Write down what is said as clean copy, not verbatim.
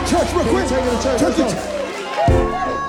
church real quick. Take it to church. Church, Let's go.